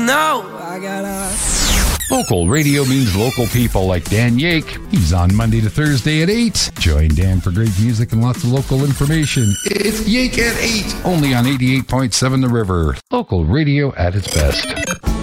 know I gotta... Local radio means local people like Dan Yake. He's on Monday to Thursday at 8. Join Dan for great music and lots of local information. It's Yake at 8, only on 88.7 The River. Local radio at its best.